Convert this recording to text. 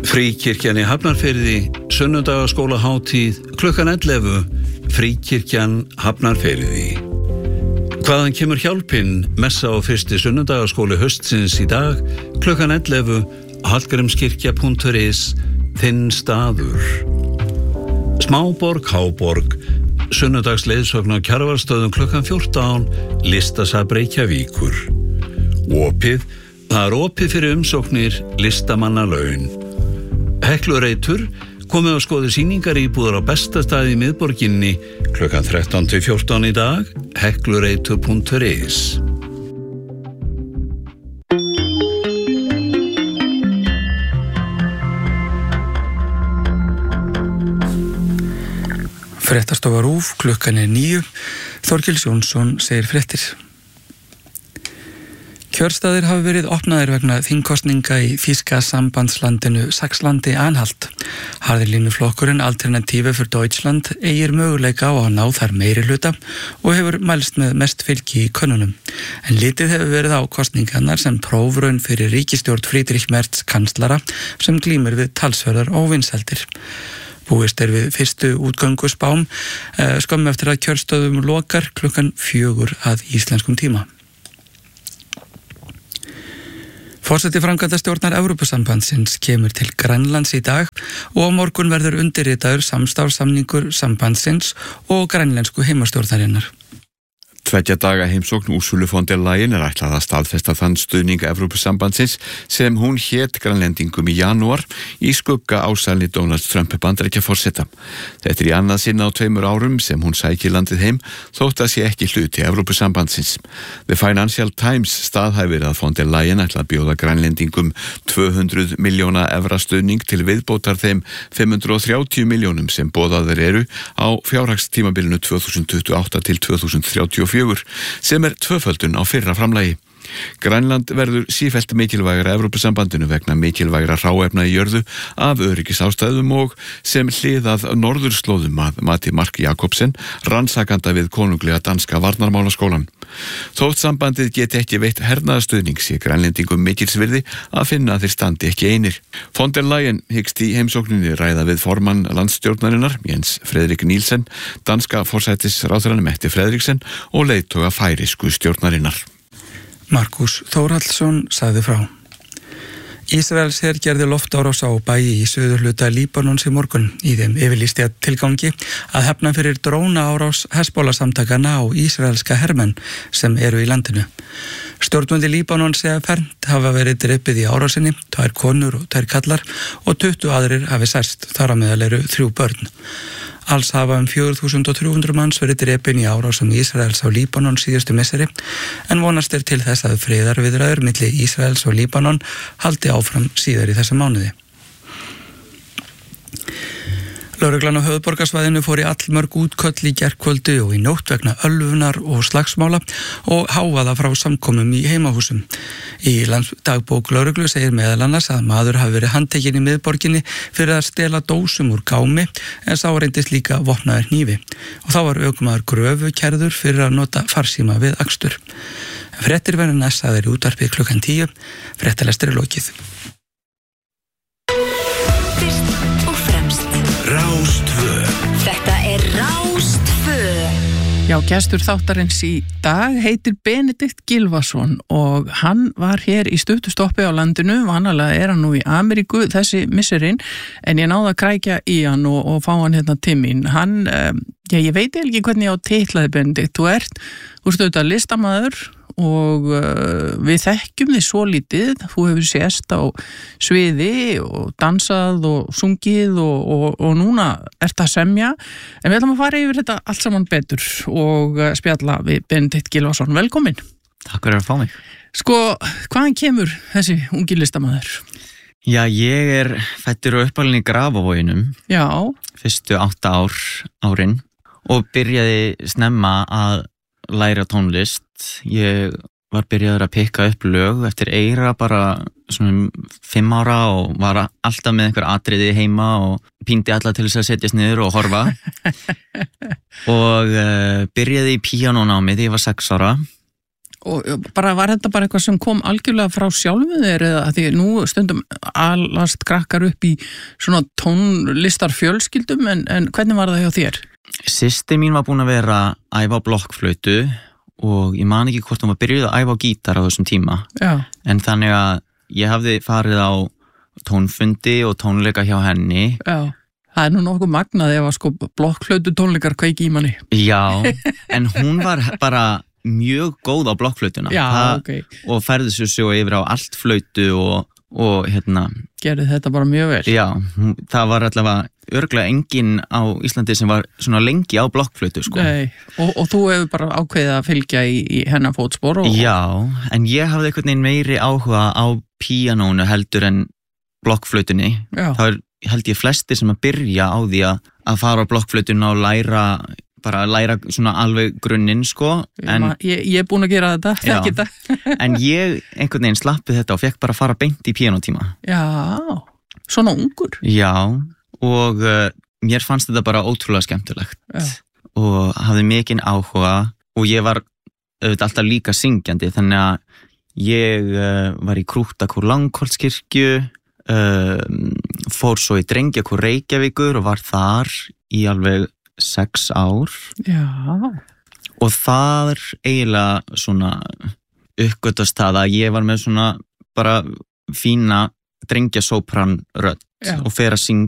Fríkirkjan í Hafnarfirði, sunnudagaskólahátíð klukkan 11, Fríkirkjan Hafnarfirði. Hvaðan kemur hjálpin, messa á fyrsti sunnudagaskóli haustsins í dag, klukkan 11, hallgrímskirkja.is, þinn staður. Smáborg, Háborg, sunnudagsleiðsögn á Kjarvalsstöðum klukkan 14, listasafn Reykjavíkur. Opið, það opið fyrir umsóknir, listamannalaun. Heklureitur, komið að skoða sýningar íbúðar á besta staði í miðborginni klukkan 13-14 í dag, heklureitur.is. Fréttastofa RÚV, klukkan 9. Þorkels Jónsson segir fréttir. Kjörstaðir hafa verið opnaðir vegna þingkosninga í þýska sambandslandinu Saxlandi-Anhalt. Harðlínuflokkurinn Alternative für Deutschland eigir möguleika á að ná þar meirihluta og hefur mælst með mest fylgi í könnunum. En lítið hefur verið á kosningarnar sem prófraun fyrir ríkisstjórn Friedrich Merz kanslara sem glímir við talsverðar óvinsældir. Búist við fyrstu útgönguspám skömmu eftir að kjörstöðum lokar klukkan 4 að íslenskum tíma. Forseti framkvæmdastjórnar Evrópusambandsins kemur til Grænlands í dag og á morgun verður undirritaður samstarfssamningur sambandsins og grænlensku heimastjórnarinnar. 2 daga heimsókn Ursulu von der Leyen ætlað að staðfesta þann stuðning Evrópusambandsins sem hún hét Grænlendingum í janúar í skugga ásælni Donald Trump Bandaríkjaforseta. Þetta í annað sinn á 2 árum sem hún sækir landið heim þótt að sé ekki hluti Evrópusambandsins. The Financial Times staðhæfir að von der Leyen ætla að bjóða Grænlendingum 200 milljóna evra stuðning til viðbótar þeim 530 milljónum sem boðaðir eru á fjárhagstímabilinu 2028 til 2034 sem tvöföldun á fyrra framlagi. Grænland verður sífellt mikilvægra Evrópusambandinu vegna mikilvægra hráefna í jörðu af öryggisástæðum og sem hliðað norðurslóðum að mati Mark Jakobsen, rannsakanda við konunglega danska varnarmálaskólan. Þótt sambandið geti ekki veitt hernaðarstuðning sé Grænlendingum mikilsvirði að finna að þeir standi ekki einir. Von der Leyen hyggst í heimsókninni ræða við formann landsstjórnarinnar, Jens Frederik Nielsen, danska forsætisráðherrann Mette Frederiksen og leiðtoga færisku stjórnarinnar. Markus Þórhallsson sagði frá. Ísraels her gerði loftárás á bæi í suðurhluta Líbanons í morgun. Í þeim yfirlýsti að tilgangi að hefna fyrir drónaárás Hezbollah-samtakana á ísraelska hermenn sem eru í landinu. Stjórnvöld í Líbanon segja fernt hafa verið drepið í árásinni, 2 konur og 2 kallar og 20 aðrir hafi særst, þar á meðal eru 3 börn. Alls hafa 4.300 manns verið drepin í árásum Ísraels á Líbanon síðustu misseri, en vonast til þess að friðarviðræður milli Ísraels og Líbanon haldi áfram síðar í þessum mánuði. Lögreglan á höfuðborgarsvæðinu fór í allmörg útköll í gærkvöldi og í nótt vegna ölvunar og slagsmála og hávaða frá samkomum í heimahúsum. Í landsdagbók lögreglu segir meðal annars að maður hafi verið handtekinn í miðborginni fyrir að stela dósum úr gámi en sá reyndist líka vopnaður hnífi. Og þá var ökumaður gröfukærður fyrir að nota farsíma við akstur. Fréttir verður næst að þeir í útvarpið klukkan 10. Fréttalestur lokið. Rás2. Þetta Rás2. Já, gestur þáttarins í dag heitir Benedikt Gylfason og hann var hér í stuttustoppi á landinu. Vanalega hann nú í Ameríku þessi misserinn, en ég náði að krækja í hann og fá hann hérna til mín. Hann, ég veit ekki hvernig ég á titlaði Benedikt. Þú ert auðvitað listamaður og við þekkjum þig svo lítið. Þú hefur sést á sviði og dansað og sungið og núna ert að semja, en við ætlum að fara yfir þetta allt saman betur og spjalla við Benedikt Gylfason. Velkomin. Takk fyrir að fá mig. Sko, hvaðan kemur þessi ungi listamaður? Já, ég fæddur og uppalinn í Grafarvoginum. Já. Fyrstu 8 árin og byrjaði snemma að læra tónlist. Ég var byrjaður að pikka upp lög eftir Eyra bara svona 5 ára og var alltaf með einhver atriði heima og píndi alla til þess að setjast niður og horfa. Og byrjaði í píanónámi þegar ég var 6 ára Og bara var þetta bara eitthvað sem kom algjörlega frá sjálfu þér eða því nú stundum alast krakkar upp í svona tónlistar fjölskyldum en hvernig var það hjá þér? Systir mín var búin að vera að æfa á blokkflautu og ég man ekki hvort hún var byrjuð að æfa á gítar á þessum tíma. Já. En þannig að ég hafði farið á tónfundi og tónleika hjá henni. Já. Það nú nokkuð magnað ef að sko blokkflautu tónleikar kveiki í manni. Já, en hún var bara mjög góð á blokkflautuna. Já, ok. Og færði svo yfir á allt flautu og gerði þetta bara mjög vel. Já, það var allavega örugglega enginn á Íslandi sem var svona lengi á blokkflautu, sko. Nei, og þú hefur bara ákveðið að fylgja í hennar fótspor Já, en ég hafði einhvern veginn meiri áhuga á píanónu heldur en blokkflautunni. Já. Það held ég flestir sem að byrja á því að fara á blokkflautuna og læra svona alveg grunninn, sko. Ég er búin að gera þetta, þekki þetta. En ég einhvern veginn slappið þetta og fekk bara að fara beint í píanótíma. Já, svona ungur. Já, og mér fannst þetta bara ótrúlega skemmtilegt. Já. Og hafði mikinn áhuga og ég var auðvitað alltaf líka syngjandi, þannig að ég var í krúttakór Langholtskirkju, fór svo í drengjakór Reykjavíkur og var þar í alveg 6 ár. Já. Og þar eiginlega svona uppgötast það að ég var með svona bara fína drengjasópran rödd og fer að